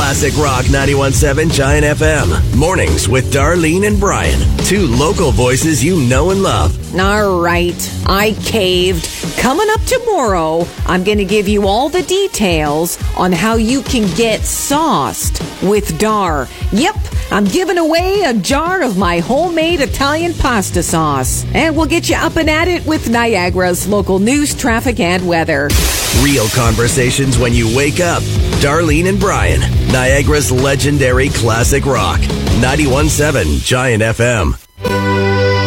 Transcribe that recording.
Classic Rock 91.7 Giant FM. Mornings with Darlene and Brian. Two local voices you know and love. All right, I caved. Coming up tomorrow, I'm going to give you all the details on how you can get sauced with Dar. Yep, I'm giving away a jar of my homemade Italian pasta sauce. And we'll get you up and at it with Niagara's local news, traffic, and weather. Real conversations when you wake up. Darlene and Brian. Niagara's legendary Classic Rock 91.7 Giant FM.